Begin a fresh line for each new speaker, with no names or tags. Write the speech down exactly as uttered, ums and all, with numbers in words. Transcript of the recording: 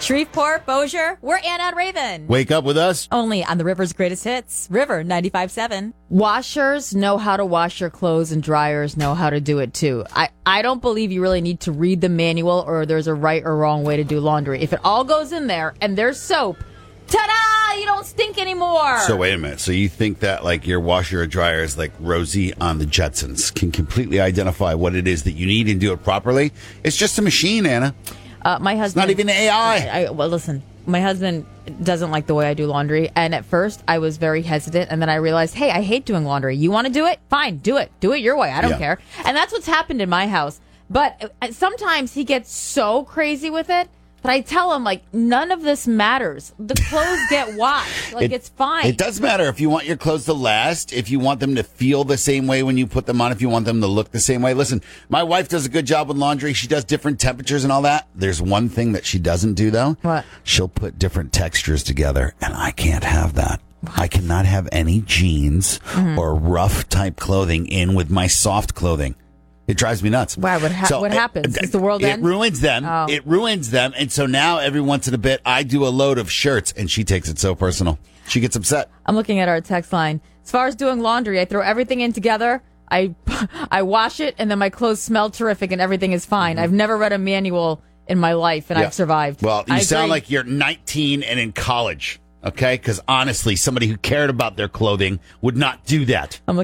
Shreveport, Bossier, we're Anna and Raven.
Wake up with us.
Only on the River's Greatest Hits, River ninety-five point seven. Washers know how to wash your clothes and dryers know how to do it too. I, I don't believe you really need to read the manual or there's a right or wrong way to do laundry. If it all goes in there and there's soap, ta-da! You don't stink anymore.
So wait a minute. So you think that like your washer or dryer is like Rosie on the Jetsons, can completely identify what it is that you need and do it properly? It's just a machine, Anna.
Uh, my husband.
It's not even A I.
I, well, listen, my husband doesn't like the way I do laundry. And at first, I was very hesitant. And then I realized, hey, I hate doing laundry. You want to do it? Fine, do it. Do it your way. I don't
Yeah.
care. And that's what's happened in my house. But uh, sometimes he gets so crazy with it. But I tell him, like, none of this matters. The clothes get washed. Like,
It-
it's fine.
It does matter if you want your clothes to last, if you want them to feel the same way when you put them on, if you want them to look the same way. Listen, my wife does a good job with laundry. She does different temperatures and all that. There's one thing that she doesn't do, though.
What?
She'll put different textures together, and I can't have that. I cannot have any jeans
Mm-hmm.
or rough type clothing in with my soft clothing. It drives me nuts.
Why? What, ha-
So,
what
it-
happens? Does the world
it
end?
ruins them.
Oh.
It ruins them. And so now every once in a bit, I do a load of shirts, and she takes it so personal. She gets upset.
I'm looking at our text line. As far as doing laundry, I throw everything in together. I I wash it, and then my clothes smell terrific, and everything is fine. I've never read a manual in my life, and
Yeah.
I've survived.
Well, you
I
sound
agree.
like you're nineteen and in college, okay? Because honestly, somebody who cared about their clothing would not do that.
I'm